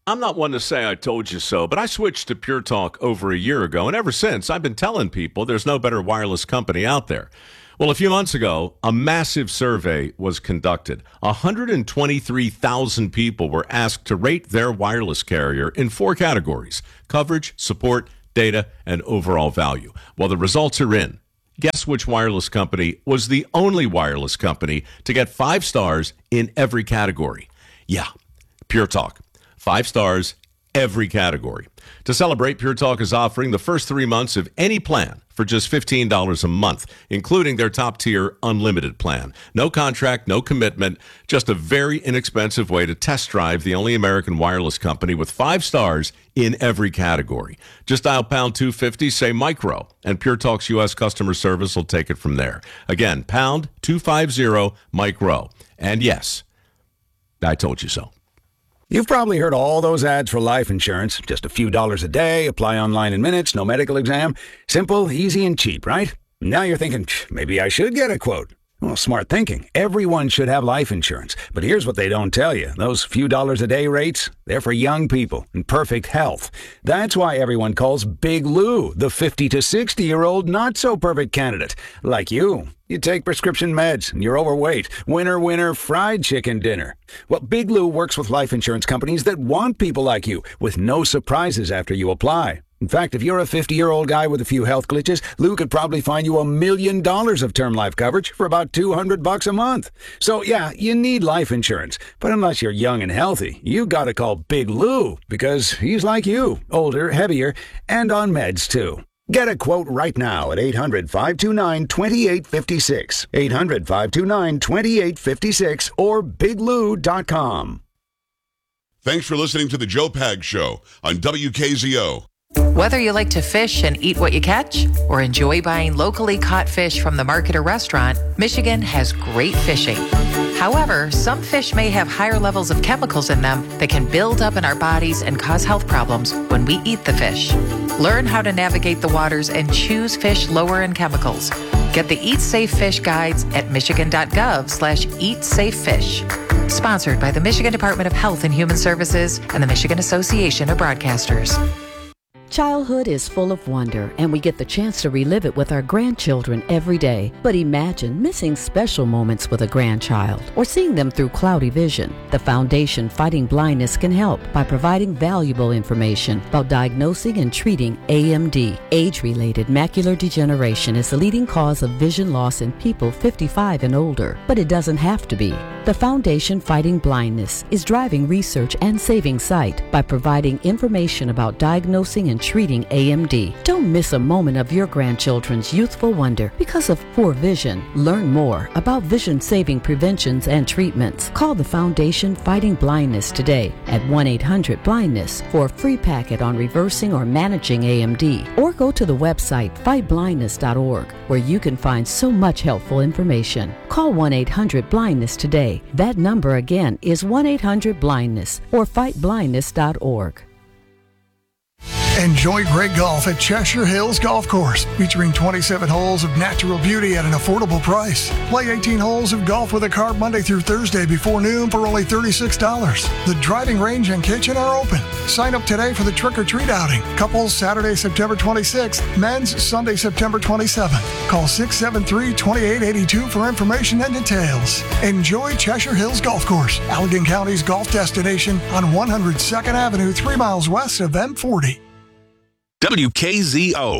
I'm not one to say I told you so, but I switched to Pure Talk over a year ago, and ever since, I've been telling people there's no better wireless company out there. Well, a few months ago, a massive survey was conducted. 123,000 people were asked to rate their wireless carrier in 4 categories: coverage, support, data, and overall value. Well, the results are in. Guess which wireless company was the only wireless company to get 5 stars in every category? Yeah, Pure Talk. 5 stars, every category. To celebrate, Pure Talk is offering the first 3 months of any plan for just $15 a month, including their top-tier unlimited plan. No contract, no commitment, just a very inexpensive way to test drive the only American wireless company with 5 stars in every category. Just dial pound 250, say micro, and Pure Talk's U.S. customer service will take it from there. Again, pound 250 micro. And yes, I told you so. You've probably heard all those ads for life insurance. Just a few dollars a day, apply online in minutes, no medical exam. Simple, easy, and cheap, right? Now you're thinking, maybe I should get a quote. Well, smart thinking. Everyone should have life insurance. But here's what they don't tell you. Those few dollars a day rates, they're for young people in perfect health. That's why everyone calls Big Lou the 50 to 60-year-old not-so-perfect candidate. Like you. You take prescription meds, and you're overweight. Winner, winner, fried chicken dinner. Well, Big Lou works with life insurance companies that want people like you, with no surprises after you apply. In fact, if you're a 50-year-old guy with a few health glitches, Lou could probably find you $1 million of term life coverage for about $200 a month. So, yeah, you need life insurance. But unless you're young and healthy, you gotta call Big Lou, because he's like you, older, heavier, and on meds, too. Get a quote right now at 800-529-2856, 800-529-2856, or biglou.com. Thanks for listening to the Joe Pag Show on WKZO. Whether you like to fish and eat what you catch, or enjoy buying locally caught fish from the market or restaurant, Michigan has great fishing. However, some fish may have higher levels of chemicals in them that can build up in our bodies and cause health problems when we eat the fish. Learn how to navigate the waters and choose fish lower in chemicals. Get the Eat Safe Fish guides at michigan.gov/eatsafefish. Sponsored by the Michigan Department of Health and Human Services and the Michigan Association of Broadcasters. Childhood is full of wonder, and we get the chance to relive it with our grandchildren every day. But imagine missing special moments with a grandchild or seeing them through cloudy vision. The Foundation Fighting Blindness can help by providing valuable information about diagnosing and treating AMD. Age-related macular degeneration is the leading cause of vision loss in people 55 and older, but it doesn't have to be. The Foundation Fighting Blindness is driving research and saving sight by providing information about diagnosing and treating AMD. Don't miss a moment of your grandchildren's youthful wonder because of poor vision. Learn more about vision-saving preventions and treatments. Call the Foundation Fighting Blindness today at 1-800-BLINDNESS for a free packet on reversing or managing AMD. Or go to the website fightblindness.org, where you can find so much helpful information. Call 1-800-BLINDNESS today. That number again is 1-800-BLINDNESS or fightblindness.org. Enjoy great golf at Cheshire Hills Golf Course, featuring 27 holes of natural beauty at an affordable price. Play 18 holes of golf with a cart Monday through Thursday before noon for only $36. The driving range and kitchen are open. Sign up today for the trick-or-treat outing. Couples Saturday, September 26th. Men's Sunday, September 27th. Call 673-2882 for information and details. Enjoy Cheshire Hills Golf Course, Allegan County's golf destination on 102nd Avenue, 3 miles west of M40. WKZO.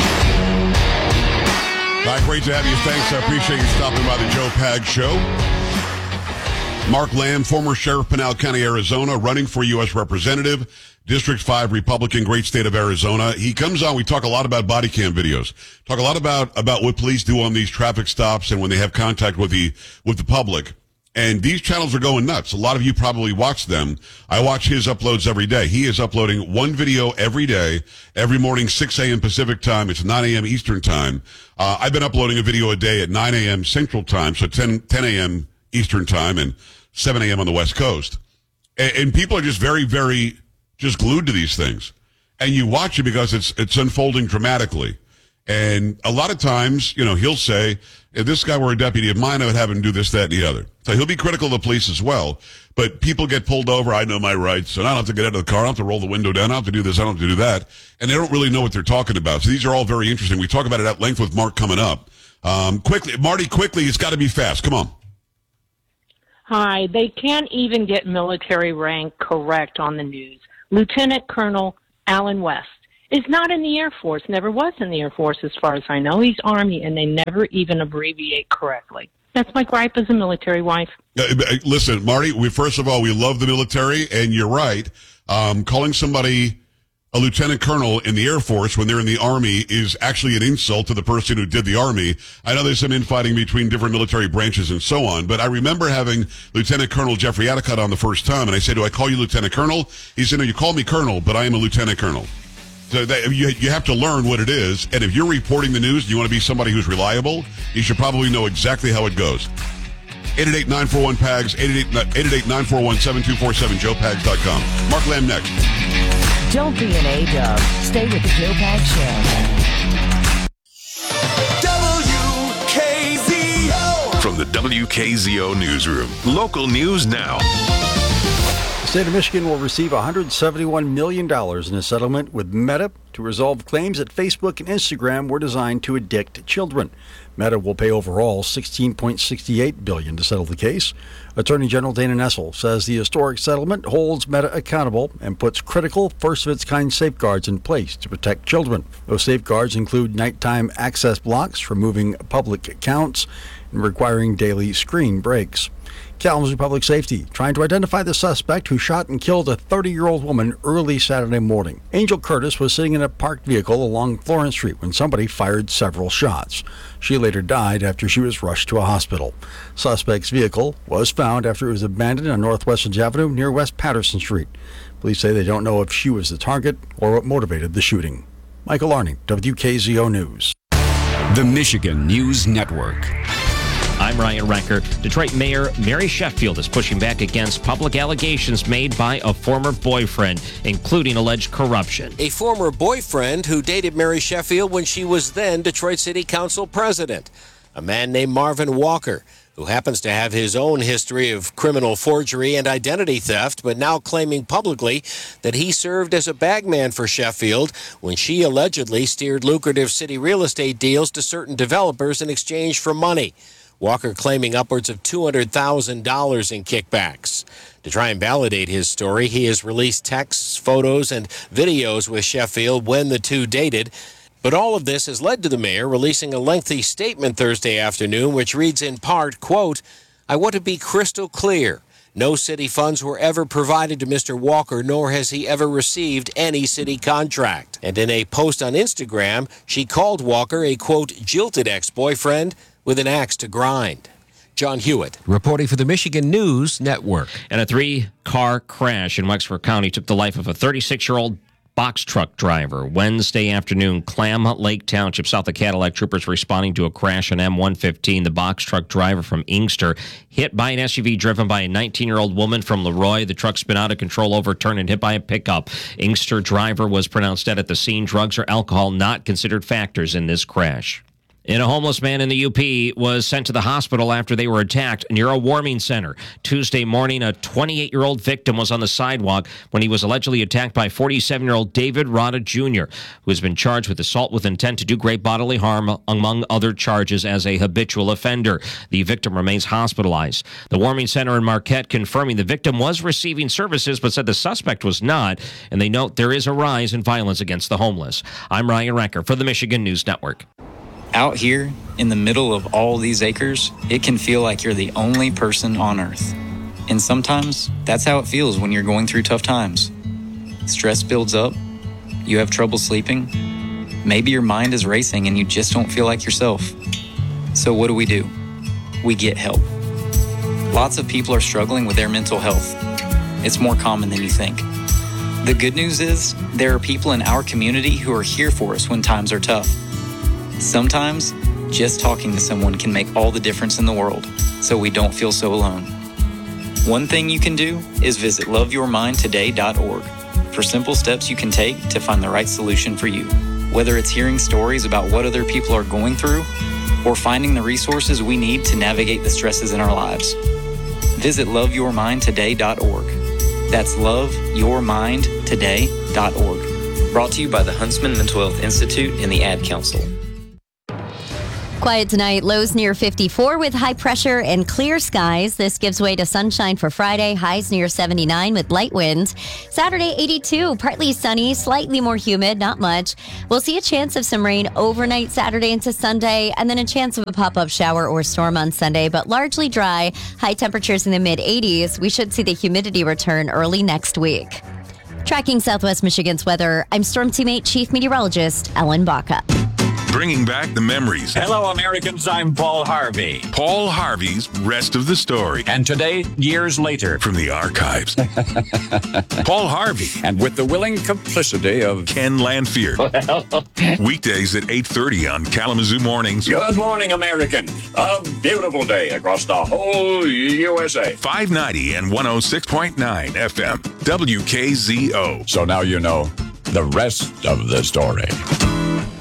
Great to have you. Thanks. I appreciate you stopping by the Joe Pag Show. Mark Lamb, former sheriff, Pinal County, Arizona, running for U.S. Representative, District 5 Republican, great state of Arizona. He comes on. We talk a lot about body cam videos. Talk a lot about what police do on these traffic stops and when they have contact with the public. And these channels are going nuts. A lot of you probably watch them. I watch his uploads every day. He is uploading one video every day, every morning, 6 a.m. Pacific time. It's 9 a.m. Eastern time. I've been uploading a video a day at 9 a.m. Central time, so 10 a.m. Eastern time and 7 a.m. on the West Coast. And people are just very, very just glued to these things. And you watch it because it's unfolding dramatically. And a lot of times, he'll say, if this guy were a deputy of mine, I would have him do this, that, and the other. So he'll be critical of the police as well. But people get pulled over. I know my rights, and I don't have to get out of the car. I don't have to roll the window down. I don't have to do this. I don't have to do that. And they don't really know what they're talking about. So these are all very interesting. We talk about it at length with Mark coming up. Quickly, it's got to be fast. Come on. Hi. They can't even get military rank correct on the news. Lieutenant Colonel Alan West is not in the Air Force, never was in the Air Force as far as I know. He's Army, and they never even abbreviate correctly. That's my gripe as a military wife. Listen, Marty, first of all, we love the military, and you're right. Calling somebody a lieutenant colonel in the Air Force when they're in the Army is actually an insult to the person who did the Army. I know there's some infighting between different military branches and so on, but I remember having Lieutenant Colonel Jeffrey Adicott on the first time, and I said, do I call you Lieutenant Colonel? He said, no, you call me Colonel, but I am a Lieutenant Colonel. So you have to learn what it is, and if you're reporting the news and you want to be somebody who's reliable, you should probably know exactly how it goes. 888-941-PAGS, 888-941-7247, joepags.com. Mark Lamb next. Don't be an A-dub. Stay with the Joe Pags Show. WKZO! From the WKZO Newsroom. Local news now. The state of Michigan will receive $171 million in a settlement with Meta to resolve claims that Facebook and Instagram were designed to addict children. Meta will pay overall $16.68 billion to settle the case. Attorney General Dana Nessel says the historic settlement holds Meta accountable and puts critical, first-of-its-kind safeguards in place to protect children. Those safeguards include nighttime access blocks, removing public accounts, and requiring daily screen breaks. Kalamazoo Public Safety trying to identify the suspect who shot and killed a 30-year-old woman early Saturday morning. Angel Curtis was sitting in a parked vehicle along Florence Street when somebody fired several shots. She later died after she was rushed to a hospital. Suspect's vehicle was found after it was abandoned on Northwest Avenue near West Patterson Street. Police say they don't know if she was the target or what motivated the shooting. Michael Arning, WKZO News. The Michigan News Network. I'm Ryan Recker. Detroit Mayor Mary Sheffield is pushing back against public allegations made by a former boyfriend, including alleged corruption. A former boyfriend who dated Mary Sheffield when she was then Detroit City Council president. A man named Marvin Walker, who happens to have his own history of criminal forgery and identity theft, but now claiming publicly that he served as a bagman for Sheffield when she allegedly steered lucrative city real estate deals to certain developers in exchange for money. Walker claiming upwards of $200,000 in kickbacks. To try and validate his story, he has released texts, photos, and videos with Sheffield when the two dated. But all of this has led to the mayor releasing a lengthy statement Thursday afternoon, which reads in part, quote, I want to be crystal clear. No city funds were ever provided to Mr. Walker, nor has he ever received any city contract. And in a post on Instagram, she called Walker a, quote, jilted ex-boyfriend with an axe to grind. John Hewitt, reporting for the Michigan News Network. And a 3-car crash in Wexford County took the life of a 36-year-old box truck driver. Wednesday afternoon, Klamath Lake Township, south of Cadillac. Troopers responding to a crash on M115. The box truck driver from Inkster hit by an SUV driven by a 19-year-old woman from Leroy. The truck spun out of control, overturned, and hit by a pickup. Inkster driver was pronounced dead at the scene. Drugs or alcohol not considered factors in this crash. And a homeless man in the UP was sent to the hospital after they were attacked near a warming center. Tuesday morning, a 28-year-old victim was on the sidewalk when he was allegedly attacked by 47-year-old David Rada Jr., who has been charged with assault with intent to do great bodily harm, among other charges, as a habitual offender. The victim remains hospitalized. The warming center in Marquette confirming the victim was receiving services, but said the suspect was not, and they note there is a rise in violence against the homeless. I'm Ryan Recker for the Michigan News Network. Out here, in the middle of all these acres, it can feel like you're the only person on Earth. And sometimes, that's how it feels when you're going through tough times. Stress builds up, you have trouble sleeping, maybe your mind is racing and you just don't feel like yourself. So what do? We get help. Lots of people are struggling with their mental health. It's more common than you think. The good news is, there are people in our community who are here for us when times are tough. Sometimes, just talking to someone can make all the difference in the world, so we don't feel so alone. One thing you can do is visit loveyourmindtoday.org for simple steps you can take to find the right solution for you. Whether it's hearing stories about what other people are going through or finding the resources we need to navigate the stresses in our lives. Visit loveyourmindtoday.org. That's loveyourmindtoday.org. Brought to you by the Huntsman Mental Health Institute and the Ad Council. Quiet tonight, lows near 54 with high pressure and clear skies. This gives way to sunshine for Friday, highs near 79 with light winds. Saturday, 82, partly sunny, slightly more humid, not much. We'll see a chance of some rain overnight Saturday into Sunday, and then a chance of a pop-up shower or storm on Sunday, but largely dry. High temperatures in the mid-80s. We should see the humidity return early next week. Tracking Southwest Michigan's weather, I'm Storm Teammate Chief Meteorologist Ellen Baca. Bringing back the memories. Hello, Americans. I'm Paul Harvey. Paul Harvey's Rest of the Story. And today, years later. From the archives. Paul Harvey. And with the willing complicity of Ken Lanfear. Weekdays at 8:30 on Kalamazoo Mornings. Good morning, American. A beautiful day across the whole USA. 590 and 106.9 FM. WKZO. So now you know the rest of the story.